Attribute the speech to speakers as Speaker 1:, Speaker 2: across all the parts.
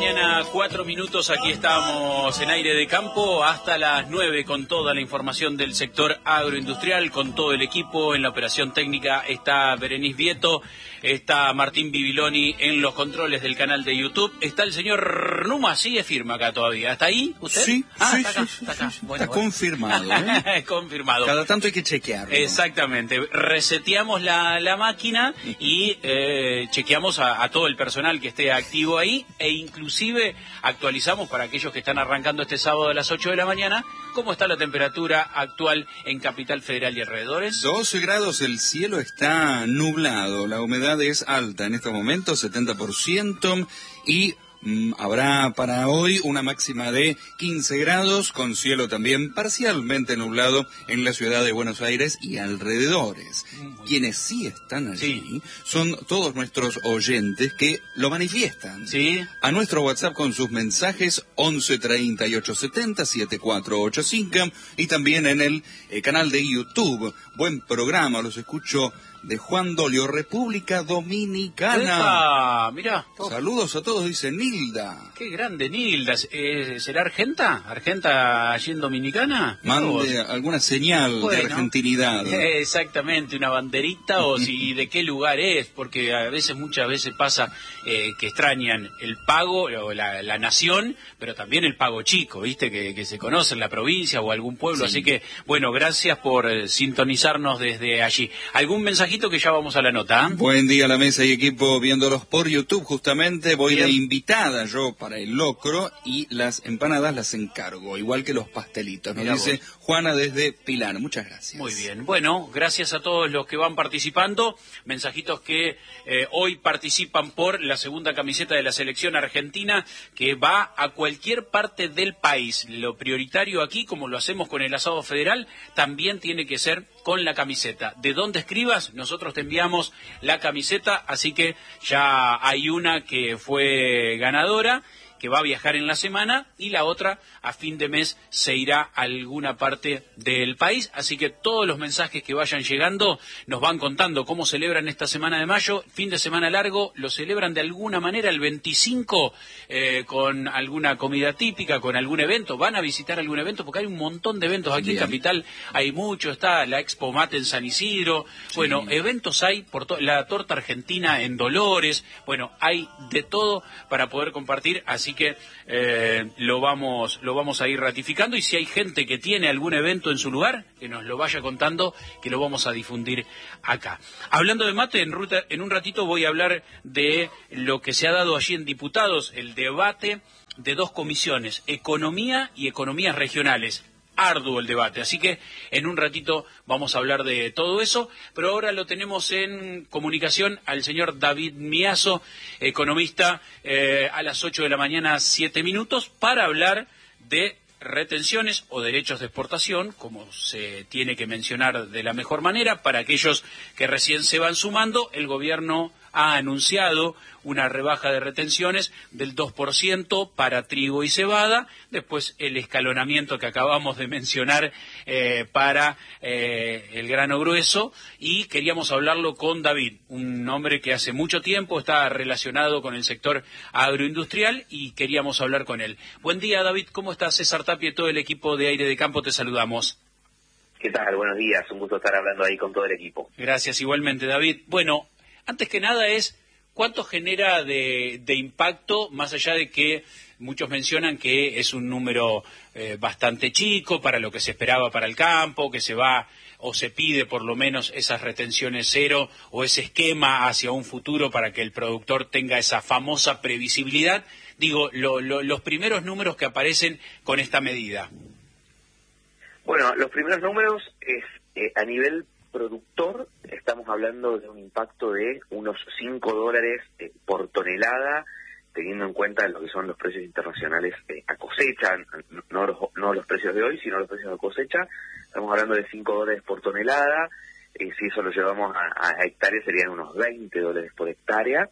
Speaker 1: mañana, 4 minutos, aquí estamos en Aire de Campo hasta las 9 con toda la información del sector agroindustrial, con todo el equipo. En la operación técnica está Berenice Vieto, está Martín Bibiloni en los controles del canal de YouTube, está el señor Numa, sigue firme acá todavía. ¿Está ahí usted?
Speaker 2: Sí,
Speaker 1: sí,
Speaker 2: está acá,
Speaker 1: sí,
Speaker 2: está acá.
Speaker 1: Bueno,
Speaker 2: está confirmado, ¿eh?
Speaker 1: Confirmado.
Speaker 2: Cada tanto hay que chequearlo.
Speaker 1: Exactamente, reseteamos la máquina y chequeamos a todo el personal que esté activo ahí, e inclusive actualizamos para aquellos que están arrancando este sábado a las 8 de la mañana cómo está la temperatura actual en Capital Federal y alrededores.
Speaker 2: 12 grados, el cielo está nublado, la humedad es alta en estos momentos, 70%, y habrá para hoy una máxima de 15 grados, con cielo también parcialmente nublado en la ciudad de Buenos Aires y alrededores. Quienes sí están allí son todos nuestros oyentes que lo manifiestan.
Speaker 1: ¿Sí?
Speaker 2: A nuestro WhatsApp con sus mensajes 11 38 70 7485 y también en el canal de YouTube. Buen programa, los escucho de Juan Dolio, República Dominicana.
Speaker 1: ¡Epa! Mirá.
Speaker 2: Saludos a todos, dice Nilda.
Speaker 1: Qué grande, Nilda. ¿Será argenta? ¿Argenta allí en Dominicana?
Speaker 2: Mande alguna señal de argentinidad.
Speaker 1: Exactamente, una banderita o si de qué lugar es, porque muchas veces pasa que extrañan el pago o la nación, pero también el pago chico, ¿viste? Que se conoce en la provincia o algún pueblo. Sí. Así que, bueno, gracias por sintonizarnos desde allí. ¿Algún mensajito que ya vamos a la nota?
Speaker 2: Buen día a la mesa y equipo viéndolos por YouTube justamente. Voy de invitada yo para el locro y las empanadas las encargo, igual que los pastelitos. Nos dice Juana desde Pilar. Muchas gracias.
Speaker 1: Muy bien. Bueno, gracias a todos los que van participando. Mensajitos que hoy participan por la segunda camiseta de la selección argentina que va a cualquier parte del país. Lo prioritario aquí, como lo hacemos con el asado federal, también tiene que ser con la camiseta. De donde escribas, nosotros te enviamos la camiseta, así que ya hay una que fue ganadora, que va a viajar en la semana, y la otra a fin de mes se irá a alguna parte del país. Así que todos los mensajes que vayan llegando nos van contando cómo celebran esta semana de mayo, fin de semana largo, lo celebran de alguna manera el 25 con alguna comida típica, con algún evento, van a visitar algún evento, porque hay un montón de eventos aquí en Capital, hay mucho, está la Expo Mate en San Isidro, bueno, eventos hay por la torta argentina en Dolores, bueno, hay de todo para poder compartir, así que lo vamos a ir ratificando, y si hay gente que tiene algún evento en su lugar, que nos lo vaya contando, que lo vamos a difundir acá. Hablando de mate, en un ratito voy a hablar de lo que se ha dado allí en Diputados, el debate de dos comisiones, Economía y Economías Regionales. Arduo el debate, así que en un ratito vamos a hablar de todo eso, pero ahora lo tenemos en comunicación al señor David Miazo, economista, a las 8 de la mañana, 7 minutos, para hablar de retenciones o derechos de exportación, como se tiene que mencionar de la mejor manera. Para aquellos que recién se van sumando, el gobierno ha anunciado una rebaja de retenciones del 2% para trigo y cebada, después el escalonamiento que acabamos de mencionar para el grano grueso, y queríamos hablarlo con David, un hombre que hace mucho tiempo está relacionado con el sector agroindustrial, y queríamos hablar con él. Buen día, David, ¿cómo estás? César Tapia y todo el equipo de Aire de Campo te saludamos.
Speaker 3: ¿Qué tal? Buenos días, un gusto estar hablando ahí con todo el equipo.
Speaker 1: Gracias, igualmente, David. Bueno, antes que nada ¿cuánto genera de impacto, más allá de que muchos mencionan que es un número bastante chico para lo que se esperaba para el campo, que se va o se pide por lo menos esas retenciones cero o ese esquema hacia un futuro para que el productor tenga esa famosa previsibilidad? Digo, los primeros números que aparecen con esta medida.
Speaker 3: Bueno, los primeros números es a nivel productor, estamos hablando de un impacto de unos $5 por tonelada, teniendo en cuenta lo que son los precios internacionales a cosecha, no los precios de hoy, sino los precios de cosecha. Estamos hablando de $5 por tonelada, si eso lo llevamos a hectáreas serían unos $20 por hectárea,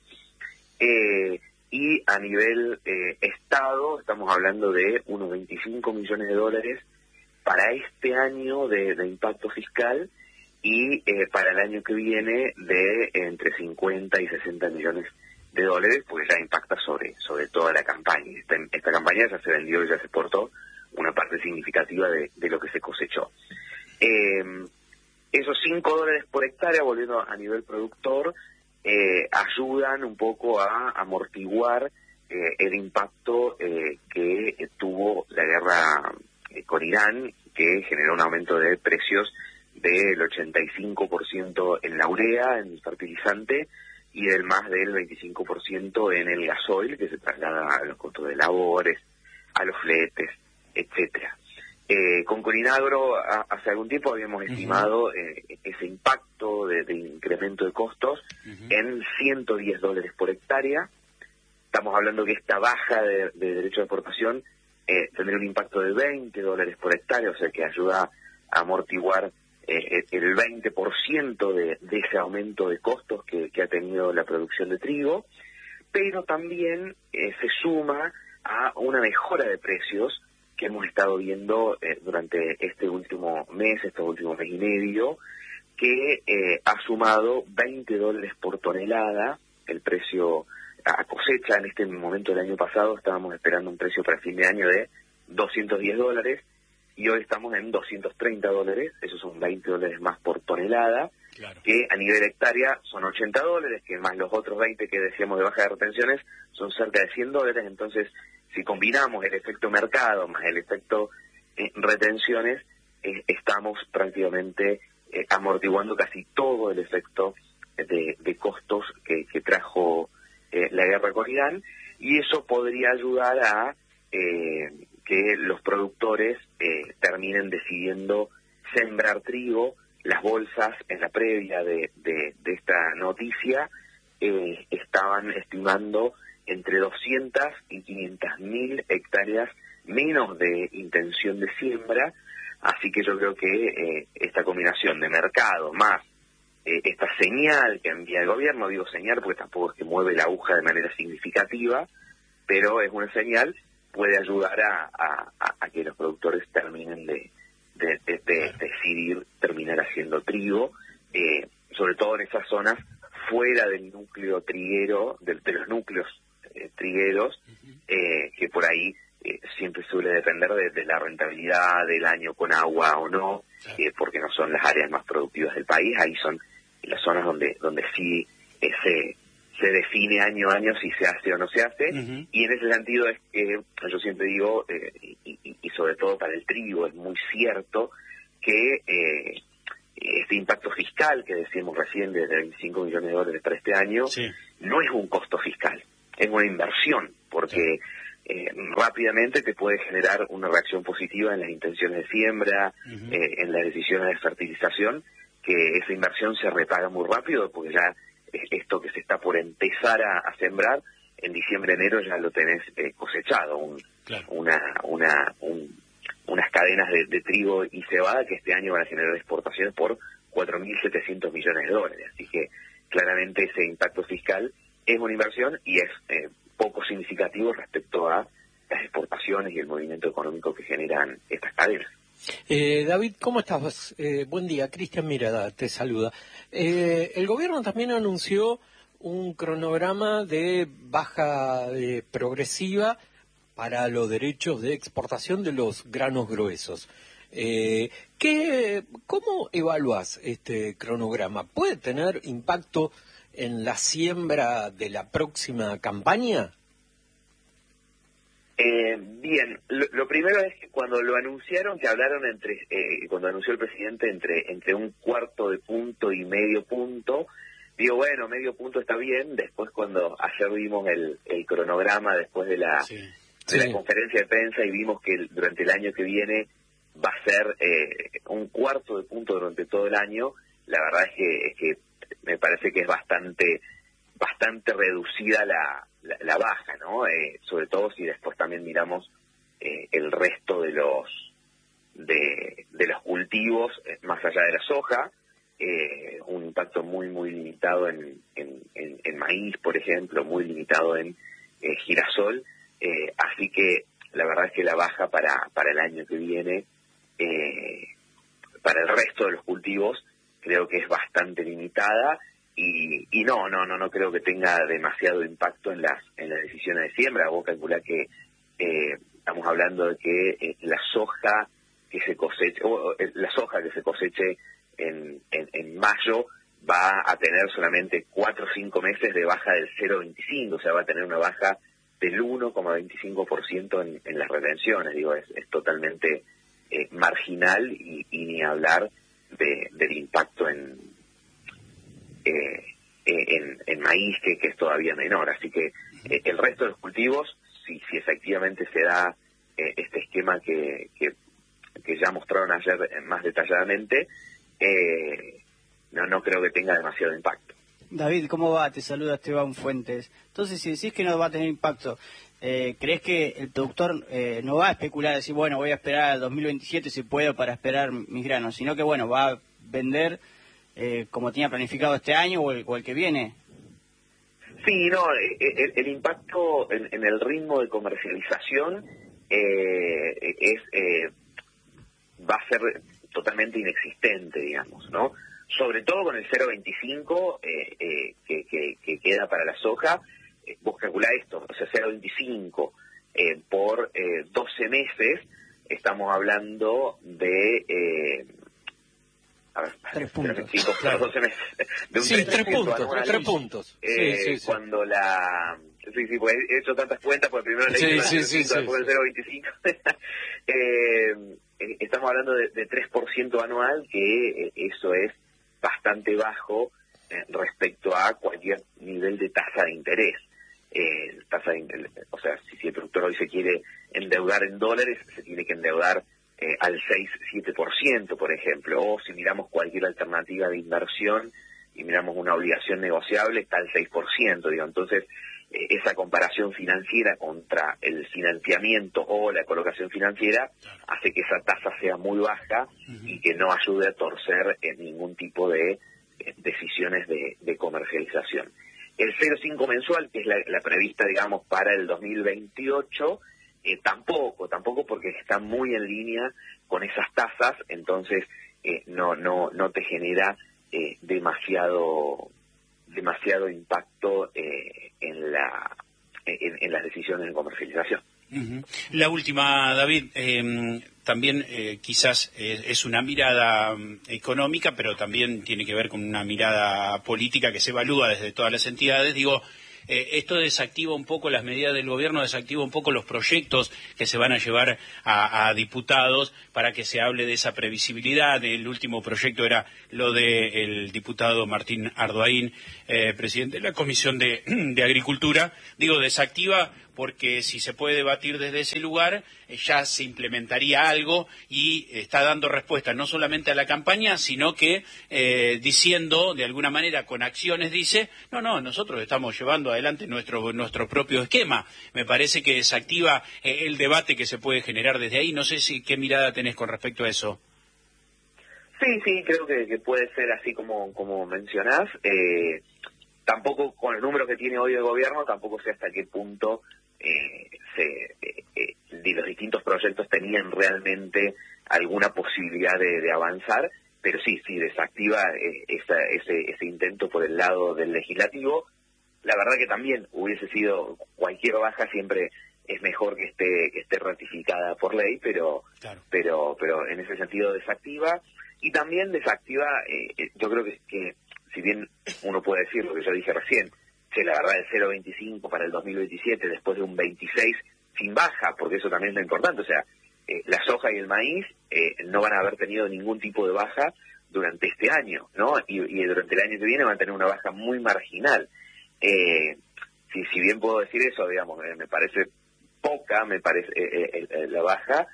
Speaker 3: y a nivel Estado estamos hablando de unos $25 millones para este año de impacto fiscal, y para el año que viene de entre 50 y 60 millones de dólares, pues ya impacta sobre toda la campaña. Esta campaña ya se vendió y ya se exportó una parte significativa de lo que se cosechó. Esos $5 por hectárea, volviendo a nivel productor, ayudan un poco a amortiguar el impacto que tuvo la guerra con Irán, que generó un aumento de precios del 85% en la urea, en el fertilizante, y del más del 25% en el gasoil, que se traslada a los costos de labores, a los fletes, etcétera. Con Corinagro hace algún tiempo habíamos estimado ese impacto de incremento de costos en $110 por hectárea. Estamos hablando que esta baja de derecho de exportación tendría un impacto de $20 por hectárea, o sea que ayuda a amortiguar el 20% de ese aumento de costos que ha tenido la producción de trigo, pero también se suma a una mejora de precios que hemos estado viendo durante este último mes y medio, que ha sumado $20 por tonelada el precio a cosecha. En este momento del año pasado estábamos esperando un precio para fin de año de $210 y hoy estamos en $230, esos son $20 más por tonelada, claro, que a nivel hectárea son $80, que más los otros 20 que decíamos de baja de retenciones son cerca de $100. Entonces, si combinamos el efecto mercado más el efecto retenciones, estamos prácticamente amortiguando casi todo el efecto de costos que trajo la guerra con Irán, y eso podría ayudar a que los productores terminen decidiendo sembrar trigo. Las bolsas en la previa de esta noticia estaban estimando entre 200 y 500.000 hectáreas menos de intención de siembra, así que yo creo que esta combinación de mercado más esta señal que envía el gobierno, digo señal porque tampoco es que mueve la aguja de manera significativa, pero es una señal, puede ayudar a que los productores terminen de decidir terminar haciendo trigo, sobre todo en esas zonas fuera del núcleo triguero, de los núcleos trigueros, que por ahí siempre suele depender de la rentabilidad del año con agua o no, porque no son las áreas más productivas del país. Ahí son las zonas donde sí se define año a año si se hace o no se hace, y en ese sentido es que yo siempre digo, y sobre todo para el trigo es muy cierto que este impacto fiscal que decíamos recién de $25 millones para este año, no es un costo fiscal, es una inversión, porque rápidamente te puede generar una reacción positiva en las intenciones de siembra, en las decisiones de fertilización, que esa inversión se repaga muy rápido, porque ya esto que se está por empezar a sembrar, en diciembre, enero ya lo tenés cosechado, unas cadenas de trigo y cebada que este año van a generar exportaciones por $4.700 millones. Así que claramente ese impacto fiscal es una inversión y es poco significativo respecto a las exportaciones y el movimiento económico que generan estas cadenas.
Speaker 4: David, ¿cómo estás? Buen día, Cristian Mirada te saluda. El gobierno también anunció un cronograma de baja progresiva para los derechos de exportación de los granos gruesos. ¿Cómo evalúas este cronograma? ¿Puede tener impacto en la siembra de la próxima campaña?
Speaker 3: Bien, lo primero es que cuando lo anunciaron, que hablaron cuando anunció el presidente entre un cuarto de punto y medio punto, digo, bueno, medio punto está bien. Después cuando ayer vimos el cronograma después de la conferencia de prensa y vimos que durante el año que viene va a ser un cuarto de punto durante todo el año, la verdad es que me parece que es bastante reducida la baja, ¿no? Sobre todo si después también miramos el resto de los cultivos, más allá de la soja, un impacto muy limitado en maíz, por ejemplo, muy limitado en girasol, así que la verdad es que la baja para el año que viene, para el resto de los cultivos, creo que es bastante limitada, y y no creo que tenga demasiado impacto en las decisiones de siembra. Vos calculás que estamos hablando de que la soja que se coseche, en mayo va a tener solamente 4 o 5 meses de baja del 0,25, o sea, va a tener una baja del 1,25% en las retenciones. Digo, es totalmente marginal y ni hablar del impacto en maíz, que es todavía menor. Así que el resto de los cultivos, si efectivamente se da este esquema que ya mostraron ayer más detalladamente, no creo que tenga demasiado impacto.
Speaker 5: David, ¿cómo va? Te saluda Esteban Fuentes. Entonces, si decís que no va a tener impacto, ¿crees que el productor no va a especular, decir, bueno, voy a esperar al 2027 si puedo para esperar mis granos, sino que, bueno, va a vender como tenía planificado este año o el que viene?
Speaker 3: Sí, no, el impacto en el ritmo de comercialización va a ser totalmente inexistente, digamos, ¿no? Sobre todo con el 0,25 que queda para la soja. Vos calculá esto, o sea, 0,25 por 12 meses, estamos hablando de...
Speaker 5: 3 puntos.
Speaker 3: Claro. 12 meses. De un
Speaker 4: 3 puntos. Sí.
Speaker 3: Cuando la... Sí, pues he hecho tantas cuentas, porque primero le dije después el 0,25. Estamos hablando de 3% anual, que eso es bastante bajo respecto a cualquier nivel de tasa de interés. O sea, si el productor hoy se quiere endeudar en dólares, se tiene que endeudar al 6-7%, por ejemplo, o si miramos cualquier alternativa de inversión y miramos una obligación negociable, está al 6%, digo. Entonces, esa comparación financiera contra el financiamiento o la colocación financiera hace que esa tasa sea muy baja y que no ayude a torcer ningún tipo de decisiones de comercialización. El 0,5 mensual, que es la prevista, digamos, para el 2028, tampoco porque está muy en línea con esas tasas, entonces no te genera demasiado impacto en las decisiones de comercialización.
Speaker 1: La última, David, también quizás es una mirada económica, pero también tiene que ver con una mirada política que se evalúa desde todas las entidades. Digo, esto desactiva un poco las medidas del gobierno, desactiva un poco los proyectos que se van a llevar a diputados para que se hable de esa previsibilidad. El último proyecto era lo del diputado Martín Ardoaín, presidente de la Comisión de Agricultura. Digo, desactiva porque si se puede debatir desde ese lugar, ya se implementaría algo y está dando respuesta no solamente a la campaña, sino que diciendo, de alguna manera, con acciones, dice, no, nosotros estamos llevando adelante nuestro propio esquema. Me parece que desactiva el debate que se puede generar desde ahí. No sé qué mirada tenés con respecto a eso.
Speaker 3: Sí, creo que puede ser así como mencionás. Tampoco, con el número que tiene hoy el gobierno, tampoco sé hasta qué punto los distintos proyectos tenían realmente alguna posibilidad de avanzar, pero sí desactiva ese intento por el lado del legislativo. La verdad que también hubiese sido cualquier baja, siempre es mejor que esté ratificada por ley, pero en ese sentido desactiva. Y también desactiva, yo creo que si bien uno puede decir lo que yo dije recién, que la verdad el 0,25 para el 2027 después de un 26 sin baja, porque eso también es lo importante, o sea, la soja y el maíz no van a haber tenido ningún tipo de baja durante este año, ¿no? Y durante el año que viene van a tener una baja muy marginal. Si bien puedo decir eso, digamos, me parece poca, la baja,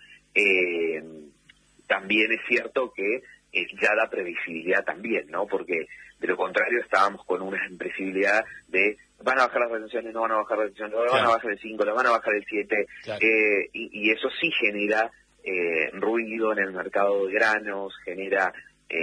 Speaker 3: también es cierto que ya da previsibilidad también, ¿no? Porque de lo contrario estábamos con una imprevisibilidad de van a bajar las retenciones, no van a bajar las retenciones, no van a bajar el 5, no van a bajar el 7, y eso sí genera ruido en el mercado de granos, genera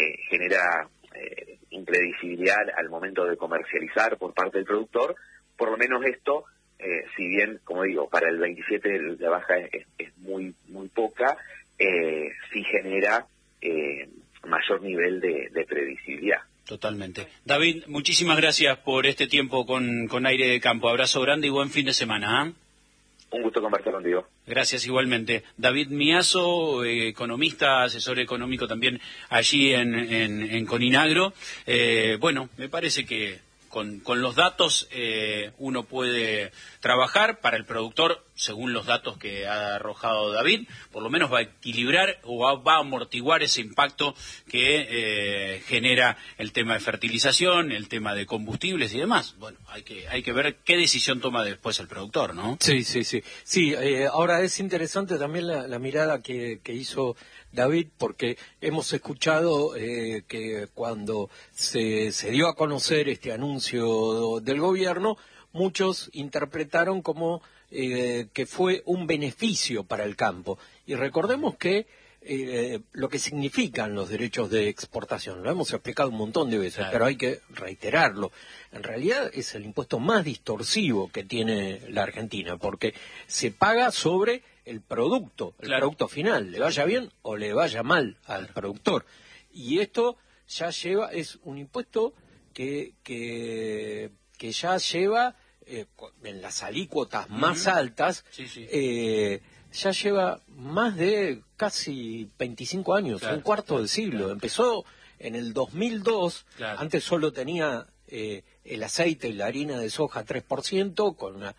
Speaker 3: imprevisibilidad al momento de comercializar por parte del productor. Por lo menos esto, si bien, como digo, para el 27 la baja es muy poca, sí genera mayor nivel de previsibilidad.
Speaker 1: Totalmente. David, muchísimas gracias por este tiempo con Aire de Campo. Abrazo grande y buen fin de semana.
Speaker 3: Un gusto conversar contigo.
Speaker 1: Gracias igualmente. David Miazo, economista, asesor económico también allí en Coninagro. Bueno, me parece que con los datos uno puede trabajar para el productor, según los datos que ha arrojado David, por lo menos va a equilibrar o va a amortiguar ese impacto que genera el tema de fertilización, el tema de combustibles y demás. Bueno, hay que ver qué decisión toma después el productor, ¿no?
Speaker 4: Sí. Sí, ahora es interesante también la mirada que hizo David, porque hemos escuchado que cuando se dio a conocer este anuncio del gobierno, muchos interpretaron como que fue un beneficio para el campo. Y recordemos que lo que significan los derechos de exportación, lo hemos explicado un montón de veces, claro, pero hay que reiterarlo. En realidad es el impuesto más distorsivo que tiene la Argentina, porque se paga sobre el producto, el
Speaker 1: claro,
Speaker 4: producto final, le vaya bien o le vaya mal al productor. Y esto ya lleva, es un impuesto que ya lleva en las alícuotas más altas, ya lleva más de casi 25 años, claro, un cuarto de siglo. Claro. Empezó en el 2002, claro, antes solo tenía el aceite y la harina de soja 3%,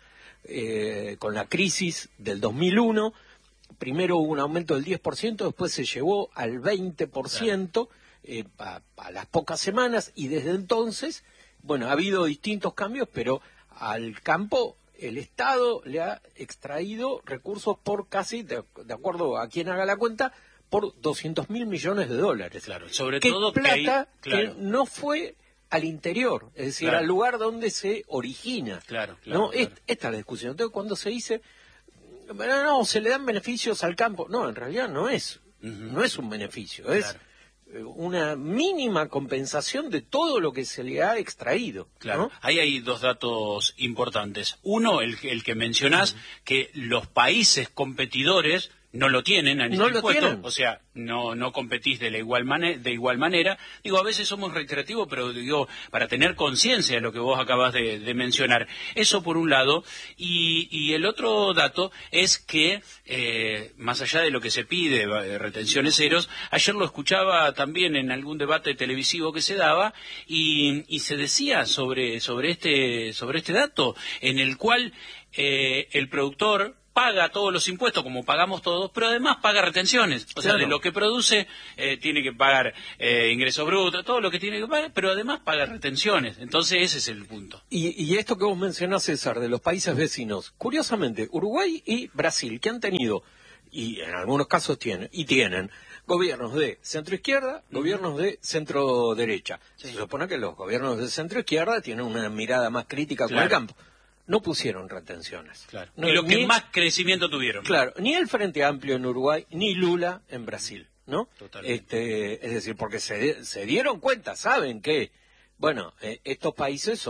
Speaker 4: con la crisis del 2001, primero hubo un aumento del 10%, después se llevó al 20%, claro, a las pocas semanas, y desde entonces, bueno, ha habido distintos cambios, pero al campo el Estado le ha extraído recursos por casi, de acuerdo a quien haga la cuenta, por 200.000 millones de dólares.
Speaker 1: Claro, sobre todo
Speaker 4: plata
Speaker 1: claro,
Speaker 4: que no fue al interior, es decir,
Speaker 1: claro,
Speaker 4: al lugar donde se origina.
Speaker 1: Claro,
Speaker 4: ¿no?
Speaker 1: Claro.
Speaker 4: Esta es la discusión. Entonces, cuando se dice, no, se le dan beneficios al campo, no, en realidad no es un beneficio, es una mínima compensación de todo lo que se le ha extraído.
Speaker 1: Claro, ¿no? Ahí hay dos datos importantes. Uno, el que mencionás, que los países competidores no lo tienen en este impuesto, o sea, no competís de igual manera. Digo, a veces somos reiterativos, pero digo, para tener conciencia de lo que vos acabas de mencionar. Eso por un lado, y el otro dato es que, más allá de lo que se pide, retenciones ceros, ayer lo escuchaba también en algún debate televisivo que se daba, y se decía sobre este dato, en el cual el productor paga todos los impuestos como pagamos todos, pero además paga retenciones. O sea, de lo que produce tiene que pagar ingresos brutos, todo lo que tiene que pagar, pero además paga retenciones. Entonces ese es el punto.
Speaker 4: Y esto que vos mencionás, César, de los países vecinos, curiosamente, Uruguay y Brasil, que han tenido, y en algunos casos tienen, gobiernos de centro-izquierda, gobiernos de centro-derecha. Se supone que los gobiernos de centro-izquierda tienen una mirada más crítica con el campo. No pusieron retenciones.
Speaker 1: Claro. Y lo que más crecimiento tuvieron.
Speaker 4: Claro, ni el Frente Amplio en Uruguay, ni Lula en Brasil, ¿no?
Speaker 1: Totalmente.
Speaker 4: Es decir, porque se dieron cuenta, saben que, bueno, estos países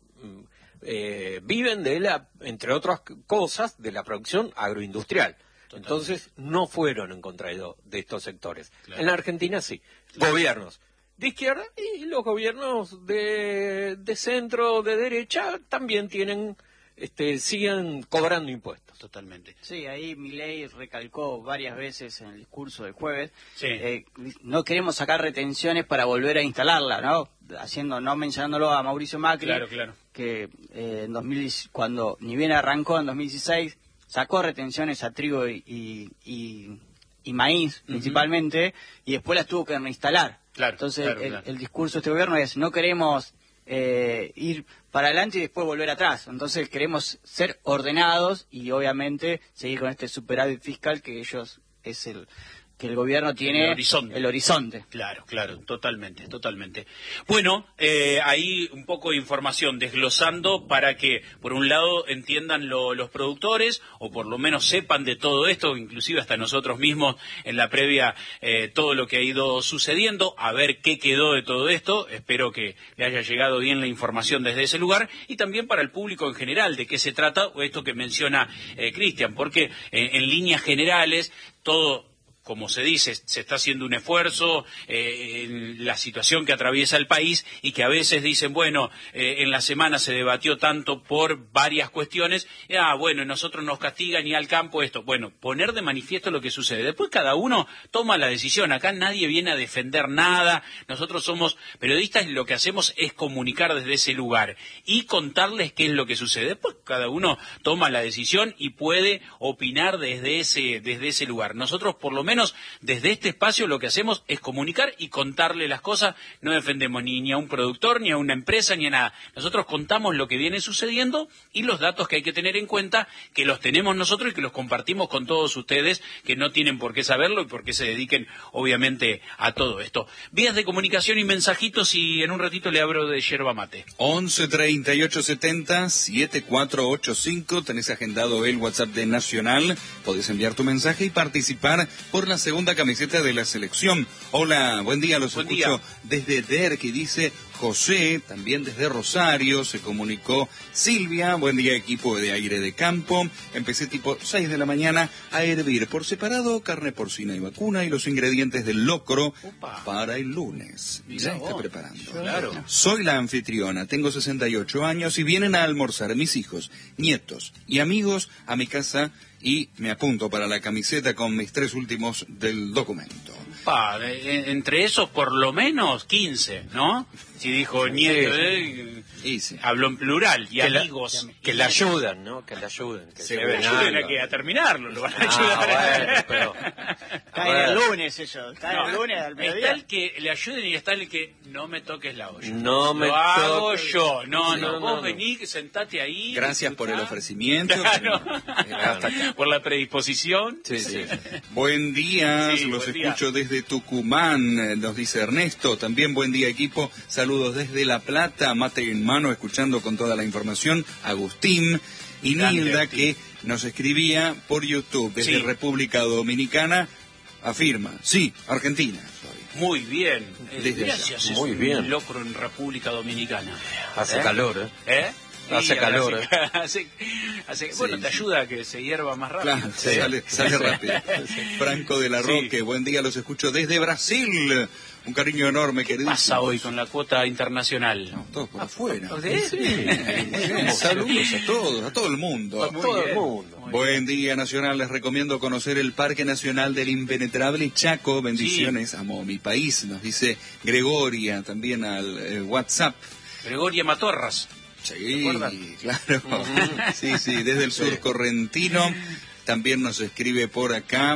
Speaker 4: viven entre otras cosas, de la producción agroindustrial. Totalmente. Entonces, no fueron en contra de estos sectores. Claro. En la Argentina sí. Claro. Gobiernos de izquierda y los gobiernos de centro, de derecha, también siguen cobrando impuestos.
Speaker 1: Totalmente.
Speaker 5: Sí, ahí Milei recalcó varias veces en el discurso del jueves,
Speaker 1: sí,
Speaker 5: no queremos sacar retenciones para volver a instalarla, ¿no? No mencionándolo a Mauricio Macri,
Speaker 1: claro,
Speaker 5: que cuando ni bien arrancó en 2016, sacó retenciones a trigo y maíz principalmente, y después las tuvo que reinstalar.
Speaker 1: Claro,
Speaker 5: entonces el discurso de este gobierno es, no queremos ir para adelante y después volver atrás. Entonces queremos ser ordenados y obviamente seguir con este superávit fiscal que el gobierno tiene el horizonte.
Speaker 1: Claro, totalmente. Bueno, ahí un poco de información desglosando para que, por un lado, entiendan los productores, o por lo menos sepan de todo esto, inclusive hasta nosotros mismos en la previa, todo lo que ha ido sucediendo, a ver qué quedó de todo esto. Espero que le haya llegado bien la información desde ese lugar, y también para el público en general, de qué se trata, o esto que menciona Cristian, porque en líneas generales, todo como se dice, se está haciendo un esfuerzo en la situación que atraviesa el país y que a veces dicen, bueno, en la semana se debatió tanto por varias cuestiones, bueno, nosotros nos castigan y al campo esto. Bueno, poner de manifiesto lo que sucede. Después cada uno toma la decisión. Acá nadie viene a defender nada. Nosotros somos periodistas y lo que hacemos es comunicar desde ese lugar y contarles qué es lo que sucede. Después cada uno toma la decisión y puede opinar desde ese lugar. Nosotros, por lo menos, desde este espacio lo que hacemos es comunicar y contarle las cosas. No defendemos ni a un productor, ni a una empresa, ni a nada. Nosotros contamos lo que viene sucediendo y los datos que hay que tener en cuenta, que los tenemos nosotros y que los compartimos con todos ustedes, que no tienen por qué saberlo y por qué se dediquen, obviamente, a todo esto. Vías de comunicación y mensajitos, y en un ratito le abro de yerba mate.
Speaker 2: 11 38 70 7485. Tenés agendado el WhatsApp de Nacional. Podés enviar tu mensaje y participar por la segunda camiseta de la selección. Hola, buen día, los escucho desde Derqui, dice José, también desde Rosario, se comunicó Silvia, buen día equipo de Aire de Campo, empecé tipo 6 de la mañana a hervir por separado carne porcina y vacuna y los ingredientes del locro para el lunes. Ya está preparando.
Speaker 1: Claro.
Speaker 2: Soy la anfitriona, tengo 68 años y vienen a almorzar mis hijos, nietos y amigos a mi casa y me apunto para la camiseta con mis 3 últimos del documento.
Speaker 1: Entre esos por lo menos 15, ¿no? Si dijo nieto,
Speaker 2: sí.
Speaker 1: Habló en plural, y
Speaker 4: que
Speaker 1: amigos.
Speaker 4: Que le ayudan, ¿no? Que le ayuden. Que
Speaker 1: se le ayuden a terminarlo, lo van a ayudar.
Speaker 4: Bueno, pero...
Speaker 5: Cae el lunes ellos, cae el lunes al mediodía.
Speaker 1: Está el que le ayuden y está el que no me toques la olla.
Speaker 4: No me
Speaker 1: hago
Speaker 4: toques.
Speaker 1: yo. No, vos vení, sentate ahí.
Speaker 2: Gracias por el ofrecimiento.
Speaker 1: Claro.
Speaker 2: Hasta acá.
Speaker 1: Por la predisposición.
Speaker 4: Sí.
Speaker 2: Buen día,
Speaker 1: Sí,
Speaker 2: los
Speaker 1: buen
Speaker 2: escucho desde Tucumán, nos dice Ernesto. También buen día equipo, saludos desde La Plata, mate en mano, escuchando con toda la información. Agustín y Nilda, que nos escribía por YouTube desde República Dominicana, afirma, sí, Argentina.
Speaker 1: Muy bien.
Speaker 2: Desde
Speaker 1: Gracias.
Speaker 4: allá. Muy bien.
Speaker 1: Un locro en República Dominicana.
Speaker 4: Hace calor,
Speaker 1: ¿Eh?
Speaker 4: Hace calor,
Speaker 1: Bueno, te ayuda a que se hierva más rápido.
Speaker 2: Claro, sale rápido. Franco de la Roque, buen día, los escucho desde Brasil. Un cariño enorme, querido.
Speaker 1: ¿Qué pasa hoy con la cuota internacional?
Speaker 2: No, todos por afuera.
Speaker 1: Sí.
Speaker 2: Muy bien, saludos a todos, a todo el mundo.
Speaker 4: todo el mundo.
Speaker 2: Buen día, Nacional. Les recomiendo conocer el Parque Nacional del Impenetrable Chaco. Bendiciones, amo mi país, nos dice Gregoria, también al WhatsApp.
Speaker 1: Gregoria Matorras.
Speaker 2: Sí, claro. Sí, desde el sur correntino. También nos escribe por acá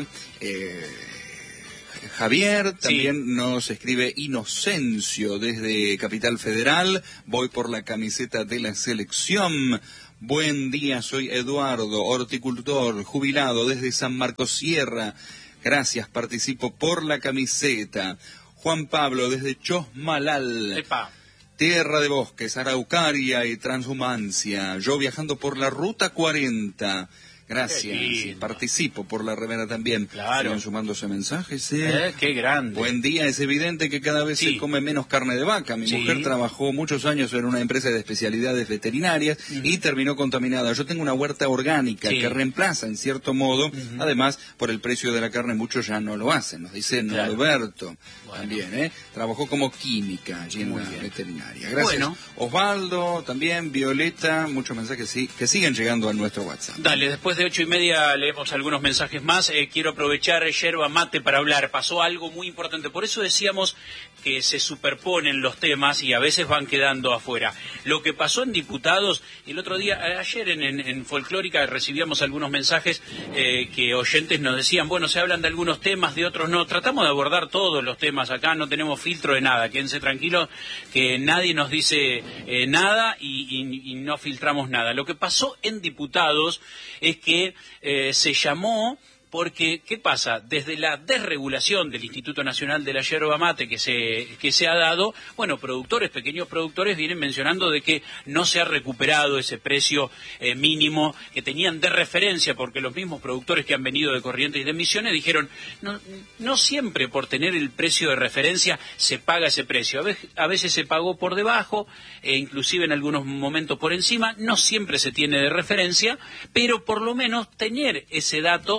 Speaker 2: Javier, también nos escribe Inocencio desde Capital Federal. Voy por la camiseta de la selección. Buen día, soy Eduardo, horticultor, jubilado desde San Marcos Sierra. Gracias, participo por la camiseta. Juan Pablo desde Chosmalal.
Speaker 1: Epa.
Speaker 2: Tierra de bosques, araucaria y transhumancia. Yo viajando por la Ruta 40. Gracias. Participo por la remera también.
Speaker 1: Claro.
Speaker 2: Siguen sumándose mensajes.
Speaker 1: Qué grande.
Speaker 2: Buen día. Es evidente que cada vez se come menos carne de vaca. Mi mujer trabajó muchos años en una empresa de especialidades veterinarias y terminó contaminada. Yo tengo una huerta orgánica que reemplaza en cierto modo. Además, por el precio de la carne, muchos ya no lo hacen. Nos dice Norberto. También, trabajó como química allí en la veterinaria. Gracias. Osvaldo, también, Violeta, muchos mensajes que siguen llegando a nuestro WhatsApp.
Speaker 1: Dale, después de 8:30 leemos algunos mensajes más. Quiero aprovechar yerba mate para hablar. Pasó algo muy importante. Por eso decíamos que se superponen los temas y a veces van quedando afuera. Lo que pasó en diputados, el otro día, ayer en Folclórica recibíamos algunos mensajes que oyentes nos decían, bueno, se hablan de algunos temas, de otros no. Tratamos de abordar todos los temas acá, no tenemos filtro de nada. Quédense tranquilos que nadie nos dice nada y no filtramos nada. Lo que pasó en diputados es que se llamó porque, ¿qué pasa? Desde la desregulación del Instituto Nacional de la Yerba Mate que se ha dado, bueno, pequeños productores vienen mencionando de que no se ha recuperado ese precio mínimo que tenían de referencia, porque los mismos productores que han venido de Corrientes y de Misiones dijeron, no siempre por tener el precio de referencia se paga ese precio, a veces se pagó por debajo, inclusive en algunos momentos por encima, no siempre se tiene de referencia, pero por lo menos tener ese dato de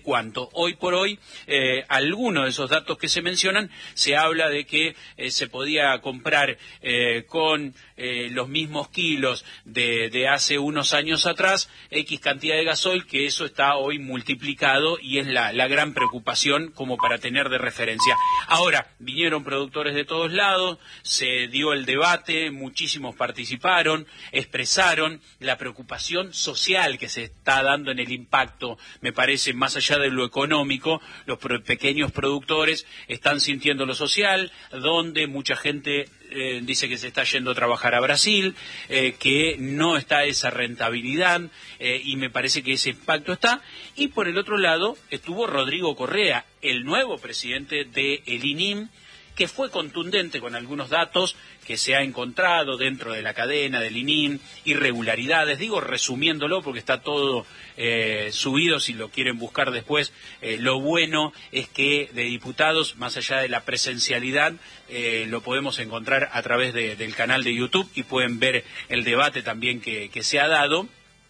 Speaker 1: cuánto. Hoy por hoy, algunos de esos datos que se mencionan, se habla de que se podía comprar con los mismos kilos de hace unos años atrás, X cantidad de gasoil, que eso está hoy multiplicado y es la gran preocupación como para tener de referencia. Ahora, vinieron productores de todos lados, se dio el debate, muchísimos participaron, expresaron la preocupación social que se está dando en el impacto, me parece, más allá de lo económico, los pequeños productores están sintiendo lo social, donde mucha gente dice que se está yendo a trabajar a Brasil, que no está esa rentabilidad, y me parece que ese impacto está. Y por el otro lado estuvo Rodrigo Correa, el nuevo presidente de el INIM, que fue contundente con algunos datos que se ha encontrado dentro de la cadena del INIM, irregularidades, digo resumiéndolo porque está todo subido si lo quieren buscar después. Lo bueno es que de diputados, más allá de la presencialidad, lo podemos encontrar a través del canal de YouTube y pueden ver el debate también que se ha dado,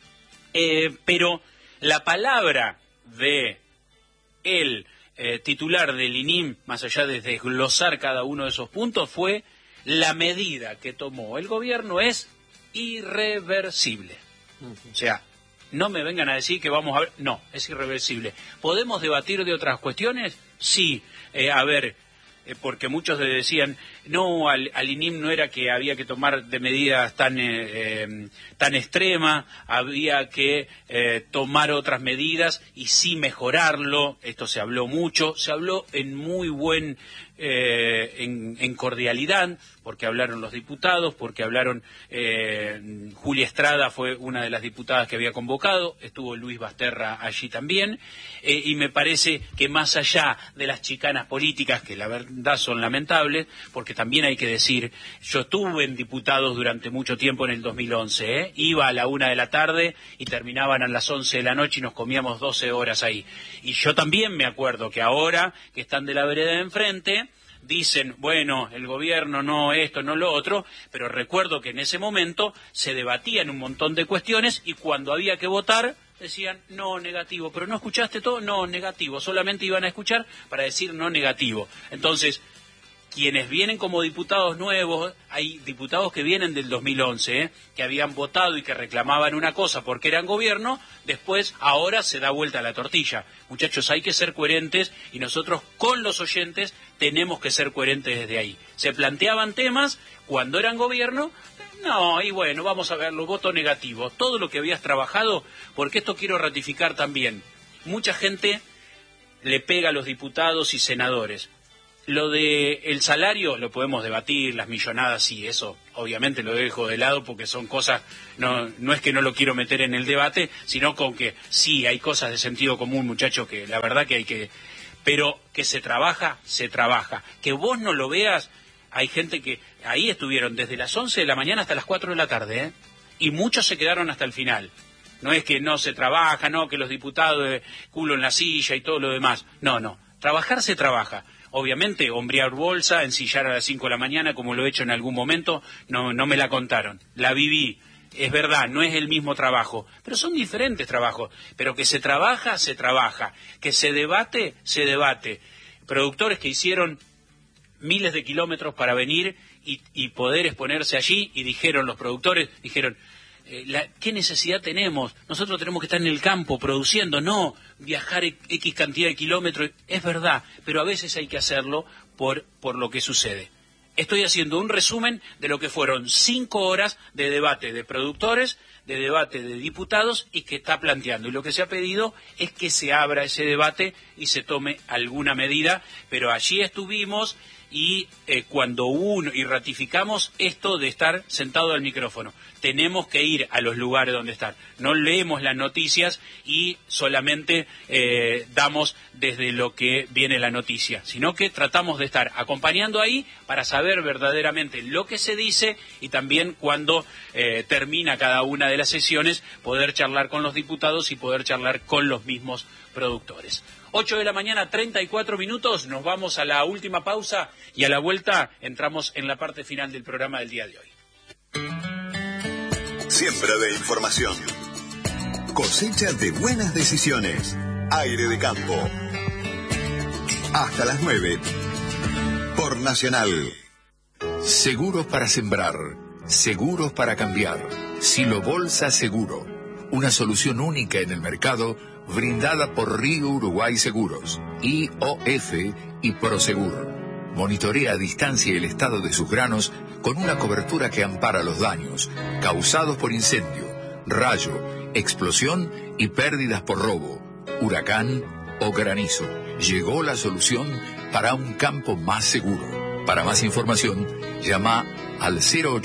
Speaker 1: pero la palabra de el titular del INIM, más allá de desglosar cada uno de esos puntos, fue: la medida que tomó el gobierno es irreversible. O sea, no me vengan a decir que vamos a ver, no, es irreversible. ¿Podemos debatir de otras cuestiones? Sí, porque muchos decían, no, al INIM no era que había que tomar de medidas tan extremas, había que tomar otras medidas y sí mejorarlo. Esto se habló mucho, se habló en muy buen, en cordialidad, porque hablaron los diputados, porque hablaron, Julia Estrada fue una de las diputadas que había convocado, estuvo Luis Basterra allí también, y me parece que más allá de las chicanas políticas, que la verdad son lamentables, porque también hay que decir, yo estuve en diputados durante mucho tiempo en el 2011, iba a la 1 de la tarde y terminaban a las 11 de la noche y nos comíamos 12 horas ahí. Y yo también me acuerdo que ahora que están de la vereda de enfrente, dicen, bueno, el gobierno no esto, no lo otro, pero recuerdo que en ese momento se debatían un montón de cuestiones y cuando había que votar decían no, negativo, pero no escuchaste todo, no, negativo, solamente iban a escuchar para decir no, negativo. Entonces, quienes vienen como diputados nuevos, hay diputados que vienen del 2011, que habían votado y que reclamaban una cosa porque eran gobierno, después ahora se da vuelta la tortilla. Muchachos, hay que ser coherentes y nosotros con los oyentes tenemos que ser coherentes desde ahí. Se planteaban temas cuando eran gobierno, no, y bueno, vamos a verlo, voto negativo. Todo lo que habías trabajado, porque esto quiero ratificar también. Mucha gente le pega a los diputados y senadores. Lo de el salario lo podemos debatir, las millonadas, sí, eso obviamente lo dejo de lado porque son cosas, no es que no lo quiero meter en el debate, sino con que sí, hay cosas de sentido común, muchachos, que la verdad que hay que... Pero que se trabaja, se trabaja. Que vos no lo veas, hay gente que ahí estuvieron desde las 11 de la mañana hasta las 4 de la tarde, y muchos se quedaron hasta el final. No es que no se trabaja, no, que los diputados culo en la silla y todo lo demás. No, trabajar se trabaja. Obviamente, hombrear bolsa, ensillar a las 5 de la mañana, como lo he hecho en algún momento, no me la contaron. La viví. Es verdad, no es el mismo trabajo, pero son diferentes trabajos. Pero que se trabaja, se trabaja. Que se debate, se debate. Productores que hicieron miles de kilómetros para venir y poder exponerse allí, y dijeron los productores, ¿qué necesidad tenemos? Nosotros tenemos que estar en el campo produciendo, no viajar X cantidad de kilómetros. Es verdad, pero a veces hay que hacerlo por lo que sucede. Estoy haciendo un resumen de lo que fueron 5 horas de debate de productores, de debate de diputados y que está planteando. Y lo que se ha pedido es que se abra ese debate y se tome alguna medida, pero allí estuvimos y y ratificamos esto de estar sentado al micrófono. Tenemos que ir a los lugares donde están. No leemos las noticias y solamente damos desde lo que viene la noticia, sino que tratamos de estar acompañando ahí para saber verdaderamente lo que se dice y también cuando termina cada una de las sesiones poder charlar con los diputados y poder charlar con los mismos productores. 8 de la mañana, 34 minutos, nos vamos a la última pausa y a la vuelta entramos en la parte final del programa del día de hoy.
Speaker 6: Siempre de información. Cosecha de buenas decisiones. Aire de Campo. Hasta las 9. Por Nacional.
Speaker 7: Seguros para sembrar. Seguros para cambiar. Silo Bolsa Seguro. Una solución única en el mercado, brindada por Río Uruguay Seguros, IOF y Prosegur. Monitorea a distancia el estado de sus granos con una cobertura que ampara los daños causados por incendio, rayo, explosión y pérdidas por robo, huracán o granizo. Llegó la solución para un campo más seguro. Para más información, llama al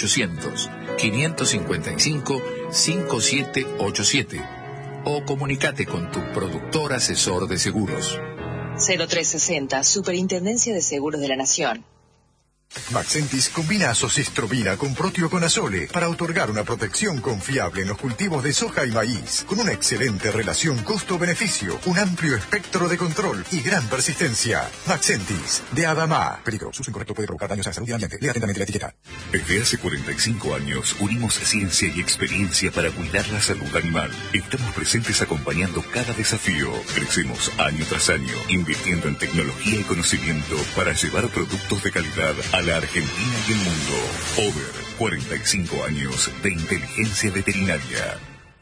Speaker 7: 0800-555-5787 o comunícate con tu productor asesor de seguros.
Speaker 8: 0360, Superintendencia de Seguros de la Nación.
Speaker 9: Maxentis combina azoxystrobina con proteoconazole para otorgar una protección confiable en los cultivos de soja y maíz, con una excelente relación costo-beneficio, un amplio espectro de control y gran persistencia. Maxentis, de Adama. Peligro, su uso incorrecto puede provocar daños a la salud y al ambiente. Lea atentamente la etiqueta.
Speaker 10: Desde hace 45 años unimos ciencia y experiencia para cuidar la salud animal. Estamos presentes acompañando cada desafío. Crecemos año tras año, invirtiendo en tecnología y conocimiento para llevar productos de calidad a la Argentina y el mundo. Over 45 años de inteligencia veterinaria.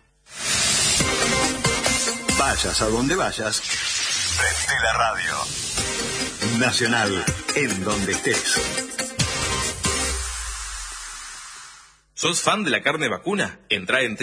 Speaker 6: Vayas a donde vayas, prende la radio. Nacional, en donde estés.
Speaker 11: ¿Sos fan de la carne vacuna? Entrá en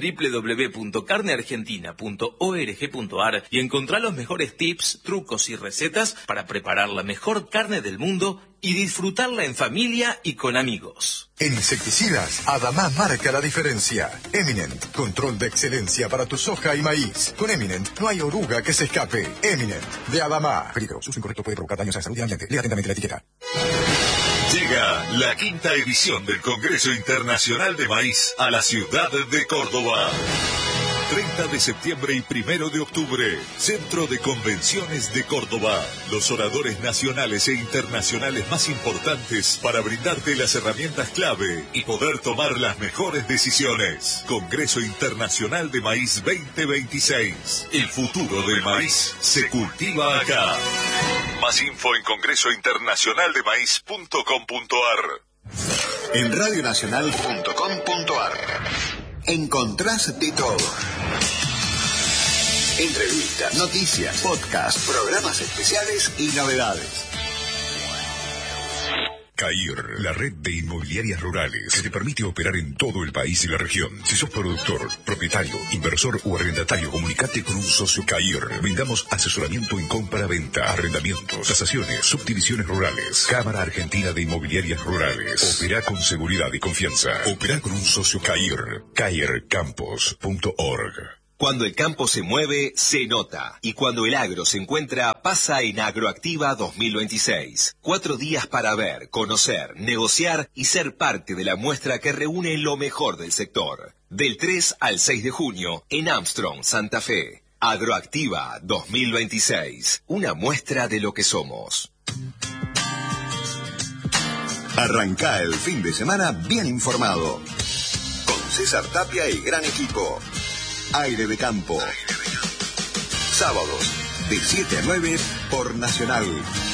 Speaker 11: www.carneargentina.org.ar y encontrá los mejores tips, trucos y recetas para preparar la mejor carne del mundo y disfrutarla en familia y con amigos.
Speaker 9: En insecticidas, Adama marca la diferencia. Eminent, control de excelencia para tu soja y maíz. Con Eminent no hay oruga que se escape. Eminent, de Adama. Peligro, su uso incorrecto puede provocar daños a la salud y al ambiente. Lea atentamente la etiqueta.
Speaker 10: Llega la 5ª edición del Congreso Internacional de Maíz a la ciudad de Córdoba. 30 de septiembre y 1 de octubre, Centro de Convenciones de Córdoba. Los oradores nacionales e internacionales más importantes para brindarte las herramientas clave y poder tomar las mejores decisiones. Congreso Internacional de Maíz 2026. El futuro del maíz se cultiva acá. Más info en congresointernacionaldemaíz.com.ar.
Speaker 6: En radionacional.com.ar encontrás de todo. Entrevistas, noticias, podcasts, programas especiales y novedades.
Speaker 10: CAIR, la red de inmobiliarias rurales que te permite operar en todo el país y la región. Si sos productor, propietario, inversor o arrendatario, comunicate con un socio CAIR. Brindamos asesoramiento en compra-venta, arrendamientos, tasaciones, subdivisiones rurales. Cámara Argentina de Inmobiliarias Rurales. Opera con seguridad y confianza. Opera con un socio CAIR. CAIRcampos.org.
Speaker 12: Cuando el campo se mueve, se nota. Y cuando el agro se encuentra, pasa en Agroactiva 2026. 4 días para ver, conocer, negociar y ser parte de la muestra que reúne lo mejor del sector. Del 3 al 6 de junio, en Armstrong, Santa Fe. Agroactiva 2026. Una muestra de lo que somos.
Speaker 6: Arranca el fin de semana bien informado. Con César Tapia y gran equipo. Aire de Campo. Sábados, de 7 a 9 por Nacional.